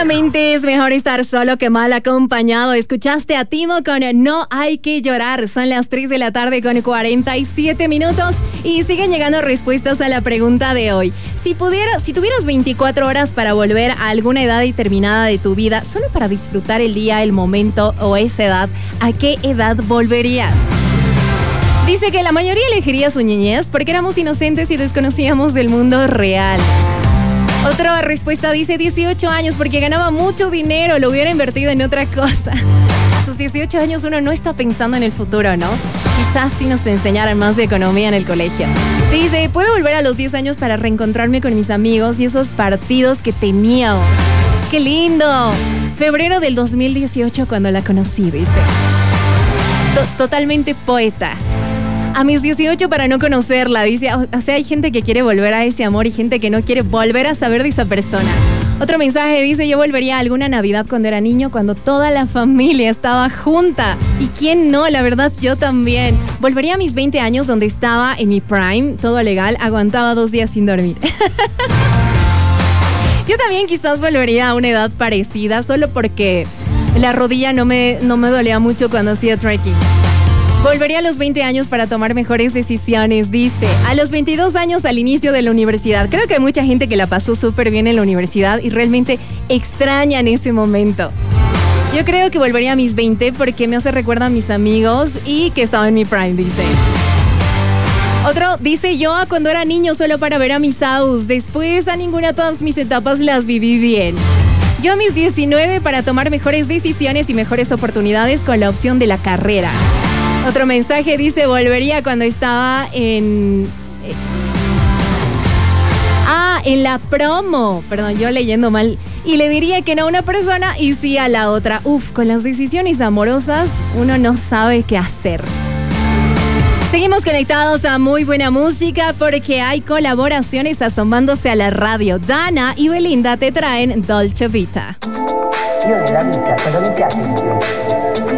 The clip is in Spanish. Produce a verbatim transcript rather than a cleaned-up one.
Obviamente es mejor estar solo que mal acompañado. Escuchaste a Timo con No Hay Que Llorar. Son las tres de la tarde con cuarenta y siete minutos y siguen llegando respuestas a la pregunta de hoy. Si pudieras, si tuvieras veinticuatro horas para volver a alguna edad determinada de tu vida, solo para disfrutar el día, el momento o esa edad, ¿a qué edad volverías? Dice que la mayoría elegiría su niñez porque éramos inocentes y desconocíamos del mundo real. Otra respuesta dice dieciocho años porque ganaba mucho dinero, lo hubiera invertido en otra cosa. A tus dieciocho años uno no está pensando en el futuro, ¿no? Quizás si nos enseñaran más de economía en el colegio. Dice, puedo volver a los diez años para reencontrarme con mis amigos y esos partidos que teníamos. ¡Qué lindo! Febrero del dos mil dieciocho cuando la conocí, dice. Totalmente poeta. A mis dieciocho para no conocerla, dice. O sea, hay gente que quiere volver a ese amor y gente que no quiere volver a saber de esa persona. Otro mensaje dice, yo volvería a alguna Navidad cuando era niño, cuando toda la familia estaba junta. ¿Y quién no? La verdad, yo también. Volvería a mis veinte años donde estaba en mi prime, todo legal, aguantaba dos días sin dormir. Yo también quizás volvería a una edad parecida, solo porque la rodilla no me, no me dolía mucho cuando hacía trekking. Volvería a los veinte años para tomar mejores decisiones, dice. A los veintidós años al inicio de la universidad. Creo que hay mucha gente que la pasó súper bien en la universidad y realmente extrañan ese momento. Yo creo que volvería a mis veinte porque me hace recuerdo a mis amigos y que estaba en mi prime, dice. Otro dice, yo a cuando era niño solo para ver a mis aus. Después a ninguna de todas mis etapas las viví bien. Yo a mis diecinueve para tomar mejores decisiones y mejores oportunidades con la opción de la carrera. Otro mensaje dice, volvería cuando estaba en... Ah, en la promo. Perdón, yo leyendo mal. Y le diría que no a una persona y sí a la otra. Uf, con las decisiones amorosas uno no sabe qué hacer. Seguimos conectados a muy buena música porque hay colaboraciones asomándose a la radio. Dana y Belinda te traen Dolce Vita. Io nella vita, quando mi piace di più,